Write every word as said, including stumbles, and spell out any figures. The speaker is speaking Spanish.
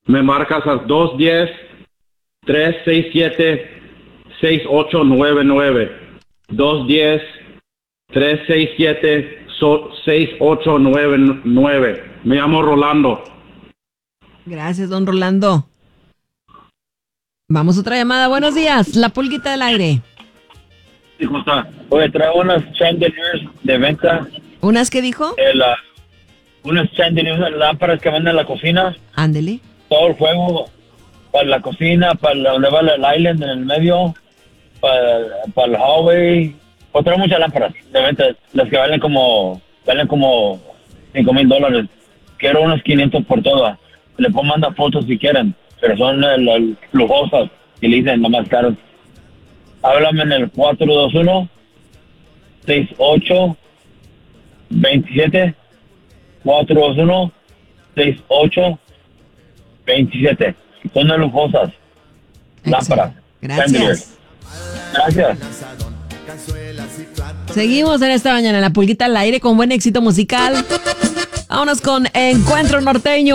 me marcas al dos uno cero, tres seis siete, seis ocho nueve nueve. dos uno cero, tres seis siete, seis ocho nueve nueve. Me llamo Rolando. Gracias, don Rolando. Vamos a otra llamada. Buenos días. La pulguita del aire. Sí, ¿cómo está? Oye, traigo unas chandeliers de venta. ¿Unas que dijo? Eh, la, unas chandeliers, unas lámparas que venden en la cocina. Ándele. Todo el juego para la cocina, para la- donde va el island en el medio, para, para el hallway. Pues traigo muchas lámparas de venta. Las que valen como, valen como cinco mil dólares. Quiero unos quinientos por todas. Le puedo mandar fotos si quieren, pero son eh, las lujosas y le dicen lo más caro. Háblame en el cuatro dos uno, seis ocho, dos siete. cuatro dos uno, seis ocho, dos siete. Son de lujosas. Lámparas. Gracias. Gracias. Seguimos en esta mañana en la pulguita al aire con buen éxito musical. Vámonos con Encuentro Norteño.